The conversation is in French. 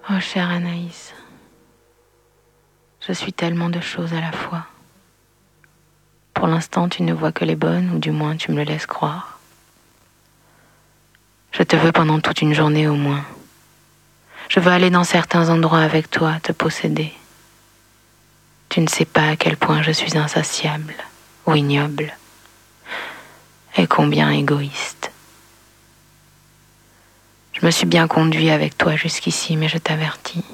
Oh, chère Anaïs, je suis tellement de choses à la fois. Pour l'instant, tu ne vois que les bonnes, ou du moins tu me le laisses croire. Je te veux pendant toute une journée au moins. Je veux aller dans certains endroits avec toi, te posséder. Tu ne sais pas à quel point je suis insatiable, ou ignoble, et combien égoïste. Je me suis bien conduit avec toi jusqu'ici, mais je t'avertis.